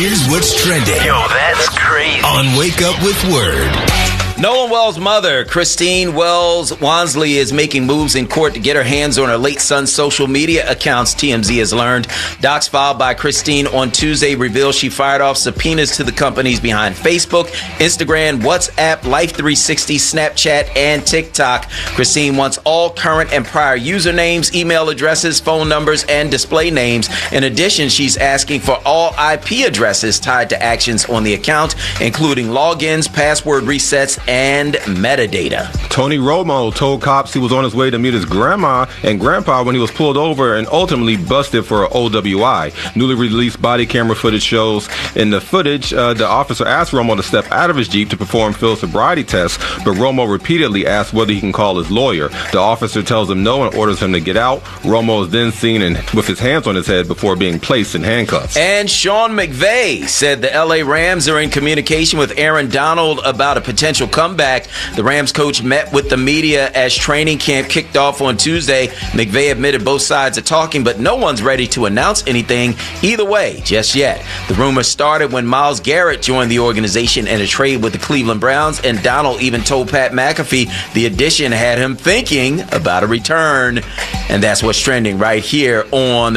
Here's what's trending. Yo, that's crazy. On Wake Up with Word. Nolan Wells' mother, Christine Wells Wansley, is making moves in court to get her hands on her late son's social media accounts, TMZ has learned. Docs filed by Christine on Tuesday reveal she fired off subpoenas to the companies behind Facebook, Instagram, WhatsApp, Life360, Snapchat, and TikTok. Christine wants all current and prior usernames, email addresses, phone numbers, and display names. In addition, she's asking for all IP addresses tied to actions on the account, including logins, password resets, and metadata. Tony Romo told cops he was on his way to meet his grandma and grandpa when he was pulled over and ultimately busted for OWI. Newly released body camera footage shows in the footage, the officer asked Romo to step out of his Jeep to perform field sobriety tests, but Romo repeatedly asked whether he can call his lawyer. The officer tells him no and orders him to get out. Romo is then seen with his hands on his head before being placed in handcuffs. And Sean McVay said the LA Rams are in communication with Aaron Donald about a potential comeback. The Rams coach met with the media as training camp kicked off on Tuesday. McVay admitted both sides are talking, but no one's ready to announce anything either way just yet. The rumor started when Myles Garrett joined the organization in a trade with the Cleveland Browns, and Donald even told Pat McAfee the addition had him thinking about a return. And that's what's trending right here on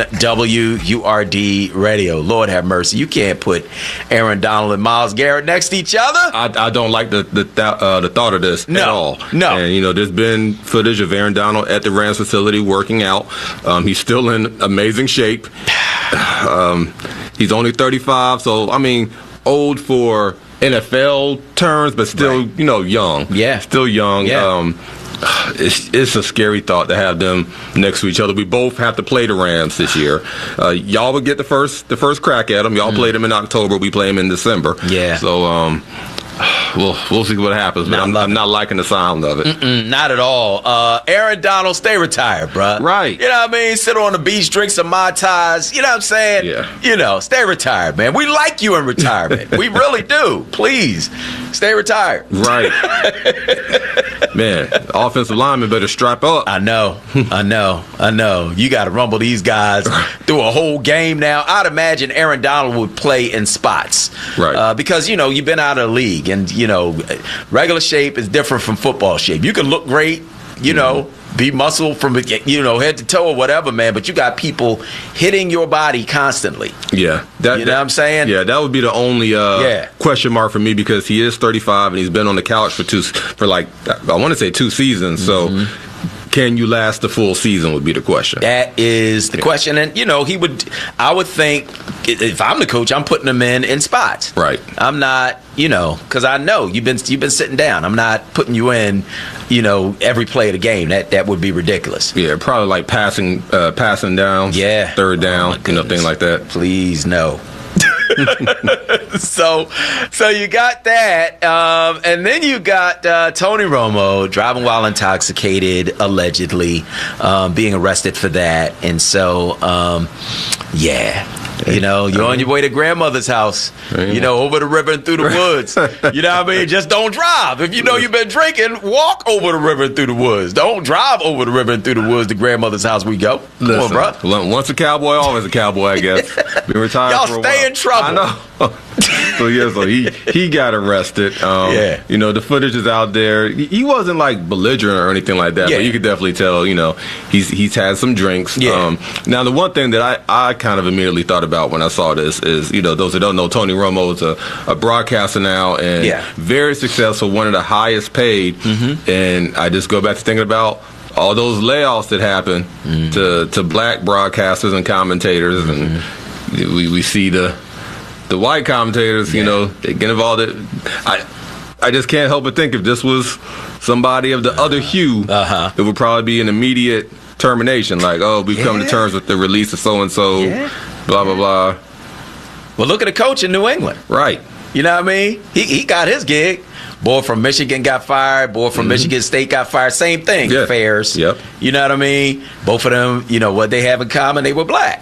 WURD Radio. Lord have mercy. You can't put Aaron Donald and Myles Garrett next to each other. I don't like the thought of this at all. No. And, there's been footage of Aaron Donald at the Rams facility working out. He's still in amazing shape. He's only 35, so, old for NFL terms, but still, right. Young. Yeah. Still young. Yeah. It's a scary thought to have them next to each other. We both have to play the Rams this year. Y'all would get the first crack at them. Y'all played them in October. We play them in December. Yeah. So, we'll see what happens, but I'm not liking the sound of it. Not at all. Aaron Donald, stay retired, bruh. Right. You know what I mean? Sit on the beach, drink some Mai Tais. You know what I'm saying? Yeah. Stay retired, man. We like you in retirement. We really do. Please, stay retired. Right. Man, offensive linemen better strap up. I know. You got to rumble these guys through a whole game now. I'd imagine Aaron Donald would play in spots. Right. Because, you've been out of the league. And, regular shape is different from football shape. You can look great, be muscle from, head to toe or whatever, man. But you got people hitting your body constantly. Yeah. You know what I'm saying? Yeah, that would be the only question mark for me, because he is 35 and he's been on the couch for 2 seasons. So can you last the full season would be the question. That is the question. And, I would think if I'm the coach, I'm putting him in spots. Right. I'm not, because I know you've been sitting down. I'm not putting you in, every play of the game. That would be ridiculous. Yeah, probably like passing down. Yeah. Third down, thing like that. Please, no. So you got that, and then you got Tony Romo driving while intoxicated, allegedly being arrested for that, and so you're on your way to grandmother's house, over the river and through the woods. You know what I mean? Just don't drive. If you know you've been drinking, walk over the river and through the woods. Don't drive over the river and through the woods to grandmother's house. We go. Listen, come on, bro. Once a cowboy, always a cowboy, I guess. Been retired Y'all for a stay while. in trouble. I know. So he got arrested. The footage is out there. He wasn't like belligerent or anything like that, but you could definitely tell. He's had some drinks. Yeah. Now the one thing that I kind of immediately thought about when I saw this is those that don't know, Tony Romo is a broadcaster now and very successful, one of the highest paid. And I just go back to thinking about all those layoffs that happen to black broadcasters and commentators, and we see the white commentators, they get involved. I just can't help but think if this was somebody of the other hue, it would probably be an immediate termination. Like, we've come to terms with the release of so-and-so, blah, blah, blah. Well, look at the coach in New England. Right. You know what I mean? He got his gig. Boy from Michigan got fired. Boy from Michigan State got fired. Same thing. Yeah. Fairs. Yep. You know what I mean? Both of them, what they have in common, they were black.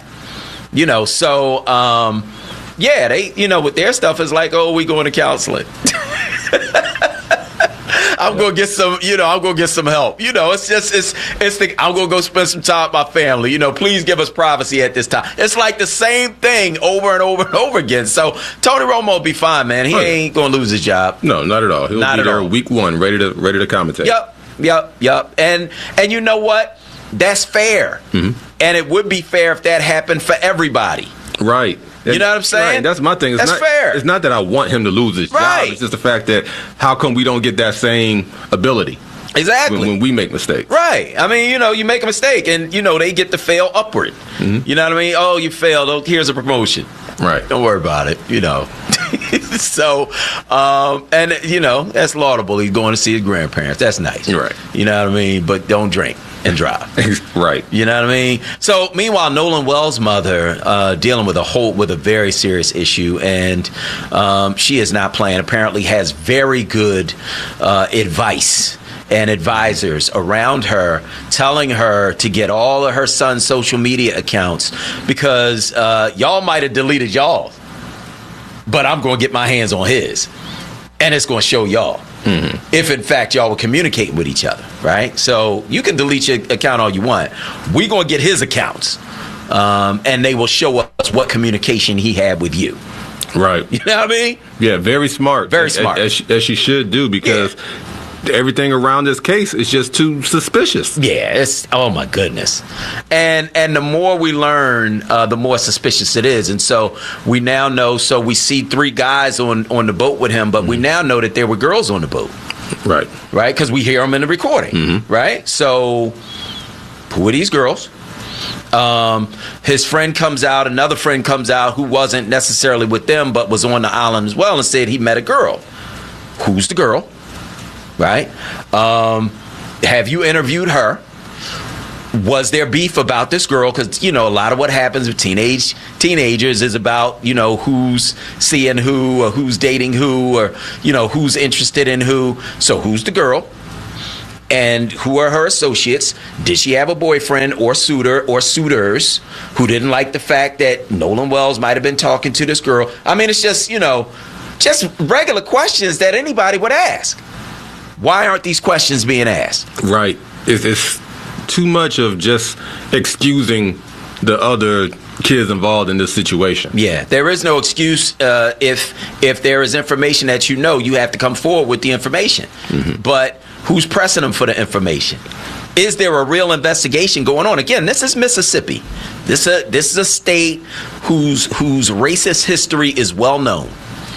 So... they, with their stuff is like, we going to counseling. I'm gonna get some. I'm gonna get some help. It's just I'm gonna go spend some time with my family. Please give us privacy at this time. It's like the same thing over and over and over again. So Tony Romo will be fine, man. He ain't gonna lose his job. No, not at all. He'll be there week 1, ready to commentate. Yep. And you know what? That's fair. Mm-hmm. And it would be fair if that happened for everybody. Right. You know what I'm saying? Right. That's my thing. That's fair. It's not that I want him to lose his job. It's just the fact that how come we don't get that same ability? Exactly. When we make mistakes. Right. I mean, you make a mistake and, they get to fail upward. Mm-hmm. You know what I mean? Oh, you failed. Oh, here's a promotion. Right. Don't worry about it, So, that's laudable. He's going to see his grandparents. That's nice. Right. You know what I mean? But don't drink and drive. Right. You know what I mean? So, meanwhile, Nolan Wells' mother dealing with a very serious issue, and she is not playing. Apparently has very good advice and advisors around her telling her to get all of her son's social media accounts because y'all might have deleted y'all, but I'm going to get my hands on his, and it's going to show y'all. Mm-hmm. If, in fact, y'all were communicating with each other, right? So you can delete your account all you want. We're going to get his accounts, and they will show us what communication he had with you. Right. You know what I mean? Yeah, very smart. Very smart. As she should do, because everything around this case is just too suspicious. Yeah, it's my goodness. And the more we learn, the more suspicious it is. And so we now know, we see 3 guys on the boat with him, but we now know that there were girls on the boat. Right. Right? Because we hear them in the recording. Right? So who are these girls? His friend comes out, another friend comes out who wasn't necessarily with them, but was on the island as well, and said he met a girl. Who's the girl? Right? Have you interviewed her? Was there beef about this girl? Because, a lot of what happens with teenagers is about, who's seeing who or who's dating who or, who's interested in who. So who's the girl? And who are her associates? Did she have a boyfriend or suitor or suitors who didn't like the fact that Nolan Wells might have been talking to this girl? I mean, it's just, just regular questions that anybody would ask. Why aren't these questions being asked? Right. It's too much of just excusing the other kids involved in this situation. Yeah, there is no excuse if there is information that you have to come forward with the information. Mm-hmm. But who's pressing them for the information? Is there a real investigation going on? Again, this is Mississippi. This is a state whose racist history is well known.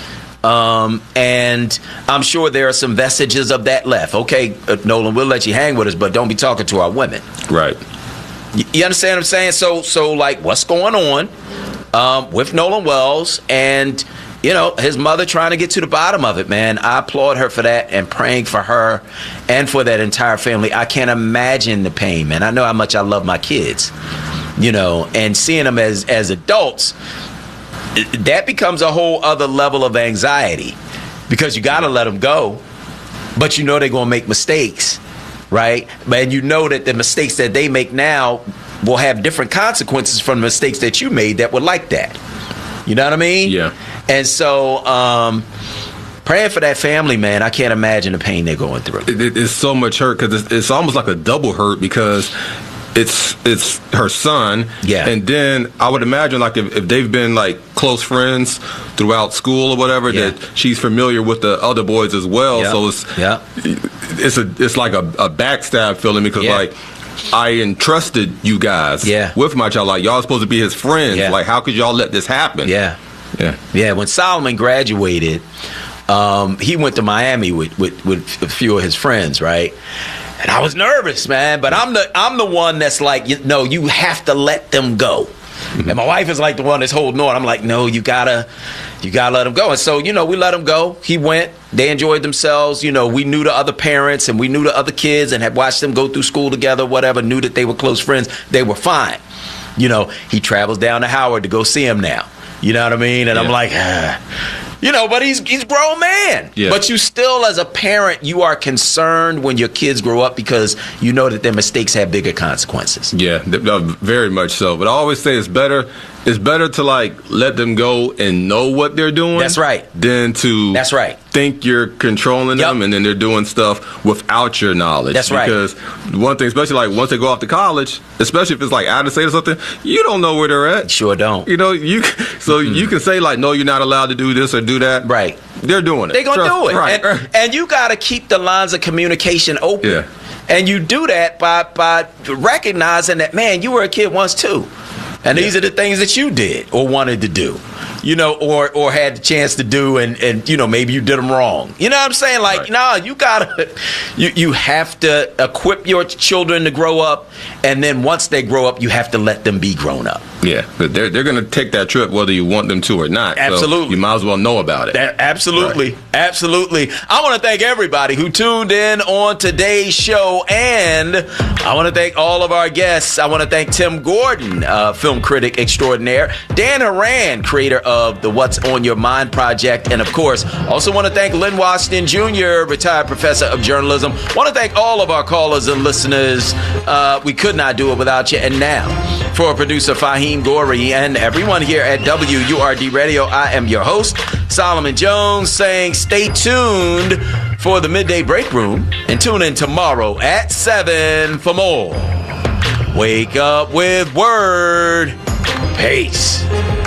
And I'm sure there are some vestiges of that left. Okay, Nolan, we'll let you hang with us, but don't be talking to our women. Right. You understand what I'm saying? So like, what's going on with Nolan Wells and, his mother trying to get to the bottom of it, man. I applaud her for that and praying for her and for that entire family. I can't imagine the pain, man. I know how much I love my kids, and seeing them as adults, that becomes a whole other level of anxiety because you got to let them go, but they're going to make mistakes, right? And that the mistakes that they make now will have different consequences from the mistakes that you made that were like that. You know what I mean? Yeah. And so praying for that family, man, I can't imagine the pain they're going through. It's so much hurt because it's almost like a double hurt because it's her son. Yeah. And then I would imagine like if they've been like close friends throughout school or whatever, that she's familiar with the other boys as well. Yeah. So it's like a backstab feeling because like I entrusted you guys with my child. Like y'all supposed to be his friends. Like how could y'all let this happen? Yeah. When Solomon graduated, he went to Miami with a few of his friends, right? And I was nervous, man, but I'm the one that's like, you have to let them go. Mm-hmm. And my wife is like the one that's holding on. I'm like, no, you gotta let them go. And so, we let him go. He went. They enjoyed themselves. We knew the other parents and we knew the other kids and had watched them go through school together, whatever, knew that they were close friends. They were fine. He travels down to Howard to go see him now. You know what I mean? And I'm like, but he's a grown man. Yeah. But you still, as a parent, you are concerned when your kids grow up because you know that their mistakes have bigger consequences. Yeah, very much so. But I always say it's better It's better to let them go and know what they're doing. That's right. Than to think you're controlling them and then they're doing stuff without your knowledge. That's right. Because one thing, especially once they go off to college, especially if it's out of state or something, you don't know where they're at. Sure don't. You can say no, you're not allowed to do this or do that. Right. They're doing it. They're going to do it. Right. And you got to keep the lines of communication open. Yeah. And you do that by recognizing that, man, you were a kid once too. And these are the things that you did or wanted to do, or had the chance to do, and maybe you did them wrong. You know what I'm saying? You gotta, you have to equip your children to grow up, and then once they grow up, you have to let them be grown up. Yeah, but they're going to take that trip whether you want them to or not. Absolutely. So you might as well know about it. Absolutely. I want to thank everybody who tuned in on today's show, and I want to thank all of our guests. I want to thank Tim Gordon, film critic extraordinaire, Dan Horan, creator of the What's on Your Mind project, and of course, also want to thank Lynn Washington Jr., retired professor of journalism. Want to thank all of our callers and listeners. We could not do it without you. And now, for producer Fahim Gori and everyone here at WURD Radio, I am your host, Solomon Jones, saying stay tuned for the Midday Break Room and tune in tomorrow at 7 for more. Wake up with Word. Peace.